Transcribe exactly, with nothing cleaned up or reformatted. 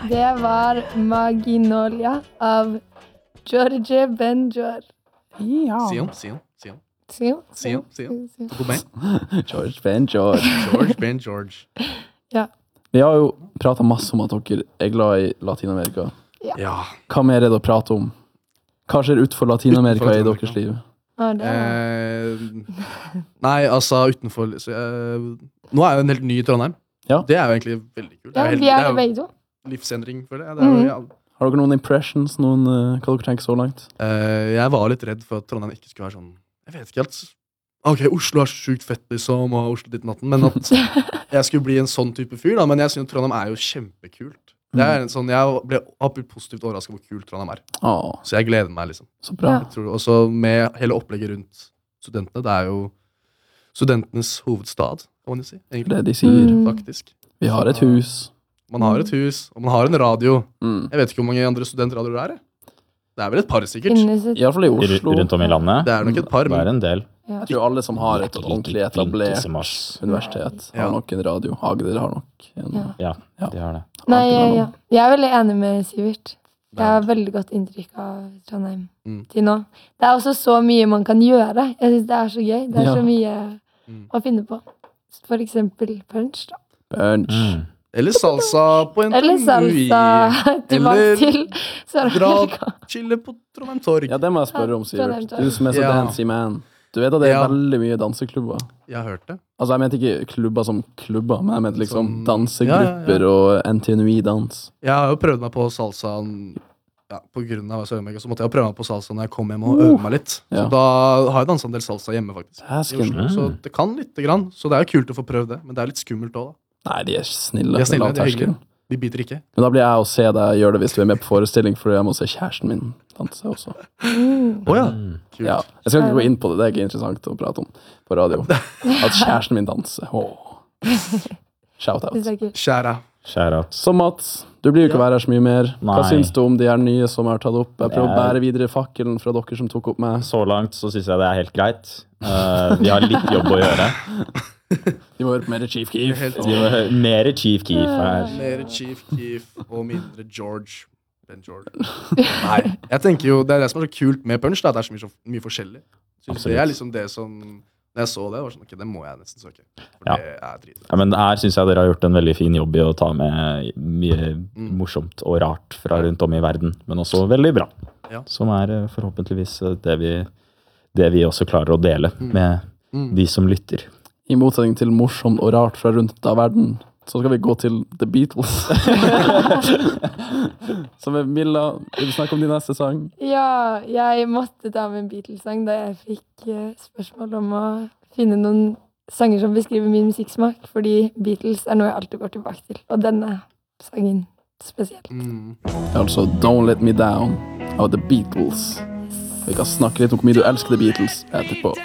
Det var Magnolia av George Benjor. Ja. Sion, Sion, Sion. Sion? Sion, Sion. Gourmet. George Ben George. George Ben George. Ja. Vi har jo pratet masse om at dere er glad i Latinamerika. Ja. Hva mer er det å prate om? Hva skjer utenfor Latinamerika Utenfor i Latinamerika. deres liv? Ja, det var... Eh, nei, altså utenfor så, eh, Nå er jeg jo en helt ny i Trondheim. Ja. Det er jo egentlig veldig kult. Det Ja, er, helt, vi det er er det jo begge to. livsendring for det. det er jo, Mhm. ja. Har dere noen impressions? Noen, uh, hva dere tenker så langt? Eh, jeg var litt redd for at Trondheim ikke skulle være sånn. Jeg vet ikke helt. Ok, Oslo er så sjukt fett, liksom, og Oslo ditt natten, men at jeg skulle bli en sånn type fyr, da. Men jeg synes Trondheim er jo kjempekult. Det er en sånn, Jeg ble har blitt positivt overrasket hvor kult Trondheim er. Åh, Så jeg gleder meg, liksom. så bra. Ja. Jeg tror, også med hele opplegget rundt studentene. Det er jo studentenes hovedstad, kan man jo si. Det Egentlig, de sier. Mm. faktisk. Vi har et hus. Man har et hus, og man har en radio. Mm. Jeg vet ikke hvor mange andre studentradioer det er. jeg. Det er vel et par, sikkert. Finnes et... I hvert fall i Ru- Oslo. Rundt om i landet. Det er nok et par, Det er men en del. Ja. Jeg tror alle som har et ordentlig etablert Som oss. universitet, Ja. har nok en radio. Agder har nok en. Ja. Ja, Ja. de har det. Nei, Agder har ja, ja. noen. Jeg er veldig enig med Sivert. det Jeg har er, veldig godt inntrykk av Trondheim Mm. til nå. Det er også så mye man kan gjøre. Jeg synes det er så gøy. Det er Ja. så mye Mm. å finne på. For eksempel punch, da. Bunch. Mm. eller salsa på en Eller salsa tilbake Eller til Sør-Amerika. Chille på Trondheim Torg. Ja, det må jeg spørre om, Trondheim, Sivert. Trondheim. Du som er så Ja. dancy man. Du vet at det er Ja. veldig mye danseklubber. Jeg har hørt det. Altså, jeg mente ikke klubber som klubber, men jeg mente liksom Som- dansegrupper Ja, ja, og N T N U I-dans. Jeg har jo prøvd meg på salsaen ja, på grunn av Sør-Amerika. Så måtte jeg jo prøve meg på salsa når jeg kom hjem og øve meg litt. Ja. Så da har jeg dansa en del salsa hjemme, faktisk. I Hæsken. Oslo. Så det kan lite grann. Så det er jo kult å få prøvd det, men det er litt skummelt òg, da. Nei, de er snille. De er snille, Lav de er terskel. hyggelige. De biter ikke. Men da blir jeg å se deg gjøre det hvis du er med på forestilling, for jeg må se kjæresten min danse også. Mm. Å ja. Mm. Kult. Ja. Jeg skal ikke gå inn på det, det er ikke interessant å prate om på radio. At kjæresten min danser. Åh. Shout out. Det er kult. Skjæra. Shout-out. Så Mats, du blir jo ikke Ja. være her så mye mer. Hva Nei. syns du om de her nye som jeg har tatt opp? Jeg prøver å Det er- bære videre fakkelen fra dere som tok opp meg. Så langt så syns jeg det er helt greit. Eh, vi har litt jobb å gjøre. De må høre på mer Chief Keef. Helt Vi må høre mer Chief Keef her. Mer Chief Keef og mindre George. Ben George. Nei, jeg tenker jo, det er det som er så kult med punch, da. Det er så mye, så mye forskjellig. Synes det er Absolutt. liksom det som Når jeg så det, var sånn, ok, det må jeg nesten søke. For Ja. det er dritbra. Ja, men her syns jeg dere har gjort en veldig fin jobb i å ta med mye Mm. morsomt og rart fra rundt om i verden, men også veldig bra. Ja. Som er eh, forhåpentligvis eh, det vi, det vi også klarer å dele med Mm. de som lytter. I motsetning til morsomt og rart fra rundt av verden, så skal vi gå til The Beatles. Som er Milla, vil du snakke om din neste sang? Ja, jeg måtte ta med en Beatles-sang da jeg fikk eh, spørsmål om å finne noen sanger som beskriver min musikksmak, fordi Beatles er noe jeg alltid går tilbake til, og denne sangen spesielt. Mm. Altså Don't Let Me Down av The Beatles. Vi kan snakke litt om hvor mye du elsker The Beatles etterpå.